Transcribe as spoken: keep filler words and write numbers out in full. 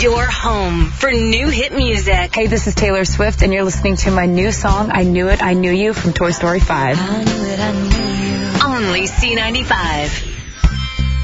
Your home for new hit music. Hey, this is Taylor Swift, and you're listening to my new song, I Knew It, I Knew You, from Toy Story five. I knew it, I knew you. Only C ninety-five.